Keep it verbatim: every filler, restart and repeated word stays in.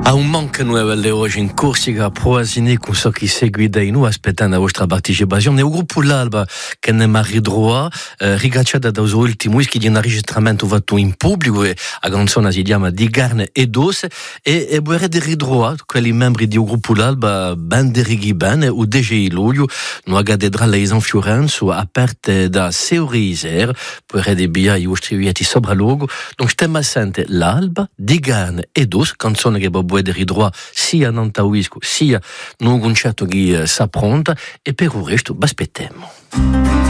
A un manca noi oggi in Corsica, proasine con so chi segue dai noi aspettando la vostra partecipazione. E il gruppo L'Alba che ne marri droit, eh, rigacciata da us ultimi che di un registramento fatto in pubblico e la canzone si chiama Di carne e doce e e vorrei di ridroit quelli membri del gruppo L'Alba ben de righi bene o D G I luglio una cattedrale in Fiorenzo aperte da Seuriser vorrei di bia i vostri vieti sopra luogo. Donc stiamo assente L'Alba, Di carne e doce, canzone che può de ridroit sia non tauisco sia in un concerto che uh, s'appronta e per il resto aspettiamo.